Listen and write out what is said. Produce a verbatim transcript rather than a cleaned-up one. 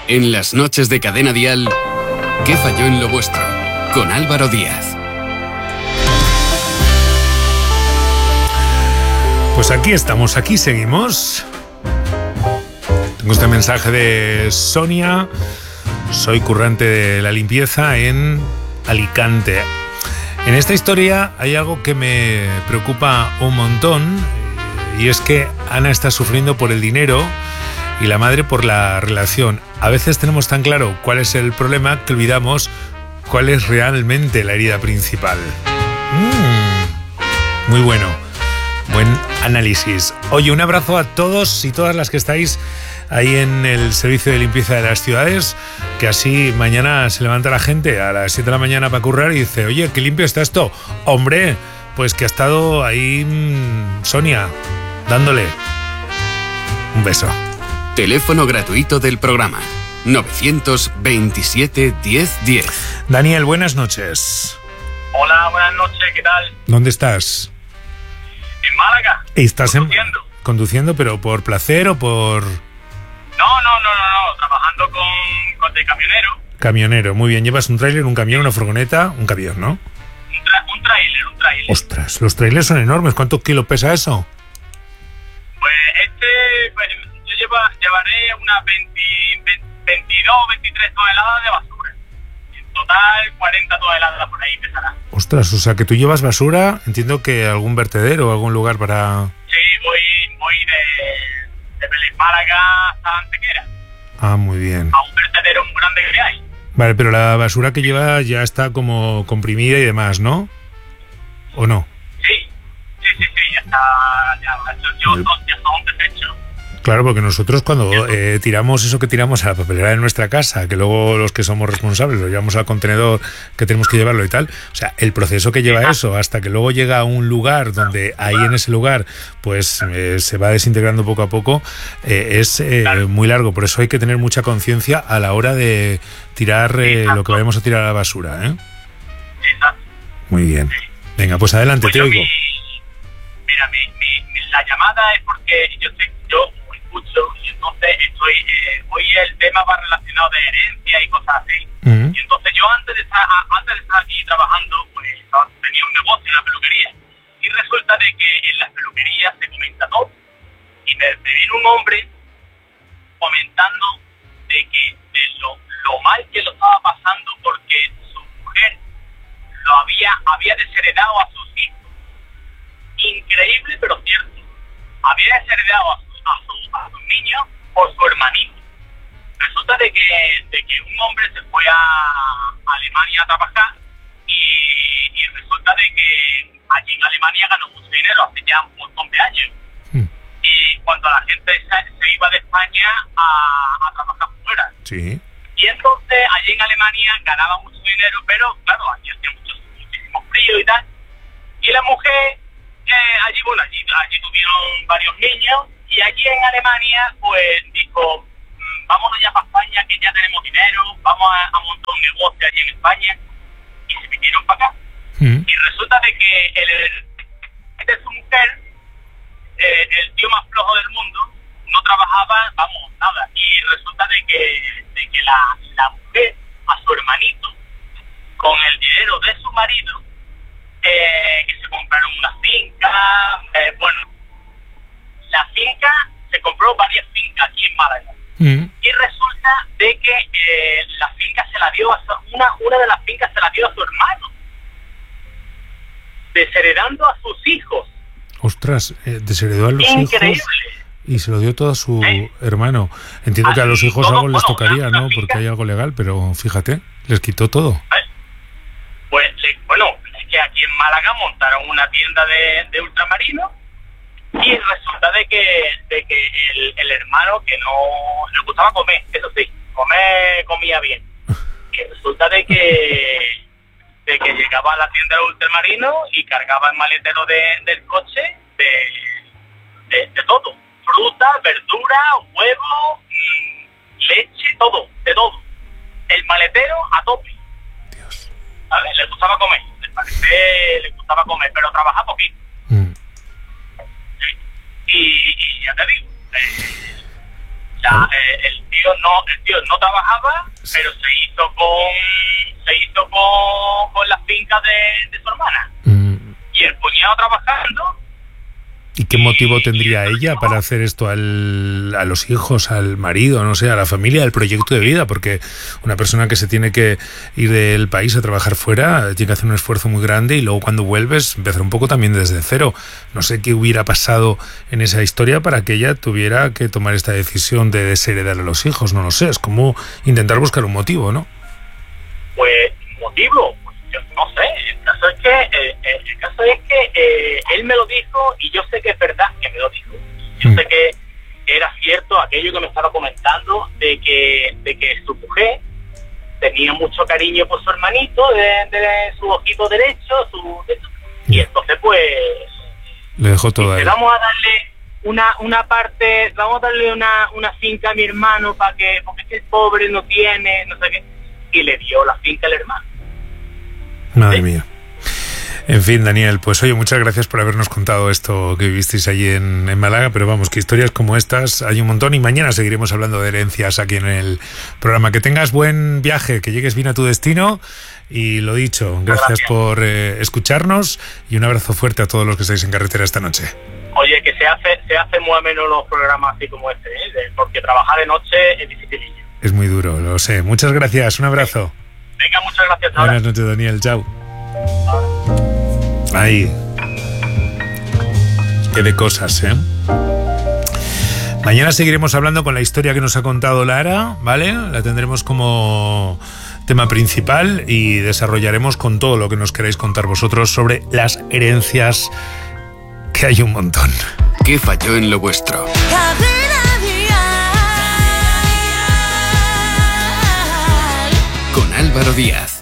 En las noches de Cadena Dial, ¿qué falló en lo vuestro? Con Álvaro Díaz. Pues aquí estamos, aquí seguimos. Tengo este mensaje de Sonia. Soy currante de la limpieza en Alicante. En esta historia hay algo que me preocupa un montón, y es que Ana está sufriendo por el dinero y la madre por la relación. A veces tenemos tan claro cuál es el problema que olvidamos cuál es realmente la herida principal. Mm, muy bueno. Buen análisis. Oye, un abrazo a todos y todas las que estáis ahí en el servicio de limpieza de las ciudades, que así mañana se levanta la gente a las siete de la mañana para currar y dice, oye, qué limpio está esto. Hombre, pues que ha estado ahí mmm, Sonia, dándole un beso. Teléfono gratuito del programa novecientos veintisiete diez diez. Daniel, buenas noches. Hola, buenas noches, ¿qué tal? ¿Dónde estás? En Málaga. ¿Estás conduciendo. En, conduciendo, pero por placer o por...? No, no, no, no, no. Trabajando con, con de camionero. Camionero, muy bien. ¿Llevas un tráiler, un camión, una furgoneta? Un camión, ¿no? Un, tra- un tráiler, un tráiler. Ostras, los trailers son enormes. ¿Cuántos kilos pesa eso? Pues este, pues, yo lleva, llevaré unas veinte, veintidós, veintitrés toneladas de basura. En total, cuarenta toneladas por ahí pesará. Ostras, o sea que tú llevas basura, entiendo que algún vertedero o algún lugar para... Sí, voy, voy de, de Vélez Málaga hasta Antequera. Ah, muy bien. A un vertedero muy grande que hay. Vale, pero la basura que lleva ya está como comprimida y demás, ¿no? ¿O no? Sí, sí, sí, sí, ya está, ya, yo, ya son desechos. Claro, porque nosotros cuando eh, tiramos eso que tiramos a la papelera de nuestra casa, que luego los que somos responsables lo llevamos al contenedor que tenemos que llevarlo y tal, o sea, el proceso que lleva eso hasta que luego llega a un lugar donde ahí en ese lugar pues eh, se va desintegrando poco a poco, eh, es eh, muy largo. Por eso hay que tener mucha conciencia a la hora de tirar eh, lo que vayamos a tirar a la basura, ¿eh? Muy bien. Venga, pues adelante, pues te oigo. Mi, mira, mi, mi, mi, la llamada es porque yo sé, yo escucho y entonces estoy eh, hoy el tema va relacionado de herencia y cosas así. Uh-huh. Y entonces yo antes de estar antes de estar aquí trabajando, pues tenía un negocio en la peluquería y resulta de que en las peluquerías se comenta todo y me, me vino un hombre comentando de que de lo, lo mal que lo estaba pasando porque su mujer lo había había desheredado a sus hijos. Increíble pero cierto, había desheredado a A, su, a sus niños por su hermanito. Resulta de que, de que un hombre se fue a Alemania a trabajar y, y resulta de que allí en Alemania ganó mucho dinero hace ya un montón de años. Mm. Y cuando la gente se, se iba de España a, a trabajar fuera. Sí. Y entonces allí en Alemania ganaba mucho dinero, pero claro, allí hacía mucho, muchísimo frío y tal. Y la mujer, eh, allí, bueno, allí, allí tuvieron varios niños. Y allí en Alemania, pues, dijo, vámonos ya para España, que ya tenemos dinero, vamos a, a montar un negocio allí en España. Y se vinieron para acá. Mm. Y resulta de que el, el de su mujer, eh, el tío más flojo del mundo, no trabajaba, vamos, nada. Y resulta de que, de que la, la mujer, a su hermanito, con el dinero de su marido, eh, que se compraron una finca, eh, bueno, la finca, se compró varias fincas aquí en Málaga. Mm. Y resulta de que eh, la finca se la dio a su, una, una de las fincas se la dio a su hermano, desheredando a sus hijos. Ostras, eh, desheredó a los Increíble. hijos y se lo dio todo a su ¿Eh? hermano. Entiendo Así, que a los hijos todo, algo les bueno, tocaría, una, ¿no? una Porque hay algo legal, pero fíjate, les quitó todo. ¿Eh? Pues, le, bueno, es que aquí en Málaga montaron una tienda de, de ultramarinos. Y resulta de que, de que el, el hermano que no le gustaba comer, eso sí, comer comía bien. Y resulta de que de que llegaba a la tienda de ultramarino y cargaba el maletero de, del coche de, de, de todo. Fruta, verdura, huevo, mmm, leche, todo, de todo. El maletero a tope. Dios. ¿Sabes? Le gustaba comer, le parece, le gustaba comer, pero trabajaba poquito. Mm. Y, y ya te digo, eh, sea, eh, el tío no el tío no trabajaba, pero se hizo con se hizo con, con las fincas de, de su hermana. Mm. Y el cuñado trabajando. ¿Y qué motivo tendría ella para hacer esto al, a los hijos, al marido, no sé, a la familia, al proyecto de vida? Porque una persona que se tiene que ir del país a trabajar fuera tiene que hacer un esfuerzo muy grande y luego cuando vuelves empezar un poco también desde cero. No sé qué hubiera pasado en esa historia para que ella tuviera que tomar esta decisión de desheredar a los hijos. No lo sé, es como intentar buscar un motivo, ¿no? Pues, ¿motivo? Pues yo no sé. El caso es que, eh, el caso es que eh, él me lo dijo y yo sé que es verdad que me lo dijo. Yo mm. sé que era cierto aquello que me estaba comentando de que de que su mujer tenía mucho cariño por su hermanito, de, de su ojito derecho, su de, y entonces pues le dejó todo a él. Vamos a darle una una parte, vamos a darle una una finca a mi hermano para que, porque es que el pobre no tiene, no sé qué, y le dio la finca al hermano. Madre ¿Sí? mía. En fin, Daniel, pues oye, muchas gracias por habernos contado esto que vivisteis allí en, en Málaga, pero vamos, que historias como estas hay un montón y mañana seguiremos hablando de herencias aquí en el programa. Que tengas buen viaje, que llegues bien a tu destino y lo dicho, gracias, gracias. por eh, escucharnos y un abrazo fuerte a todos los que estáis en carretera esta noche. Oye, que se hace se hace muy menos los programas así como este, ¿eh? Porque trabajar de noche es dificilillo. Es muy duro, lo sé. Muchas gracias, un abrazo. Venga, muchas gracias. Ahora. Buenas noches, Daniel, chao. Ahí. Qué de cosas, ¿eh? Mañana seguiremos hablando con la historia que nos ha contado Lara, ¿vale? La tendremos como tema principal y desarrollaremos con todo lo que nos queráis contar vosotros sobre las herencias, que hay un montón. ¿Qué falló en lo vuestro? Con Álvaro Díaz.